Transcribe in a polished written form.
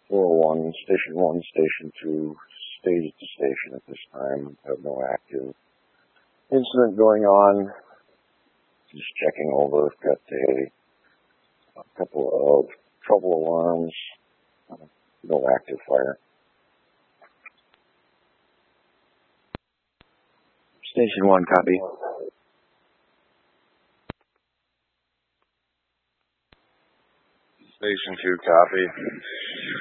401, Station 1, Station 2, stays at the station at this time. Have no active incident going on. Just checking over. Got a couple of trouble alarms. No active fire. Station 1, copy. Station 2, copy.